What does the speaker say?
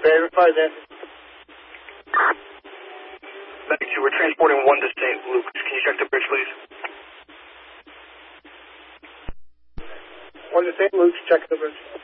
Verify that. Thank you. We're transporting 1 to St. Luke's. Can you check the bridge, please? 1 to St. Luke's, check the bridge.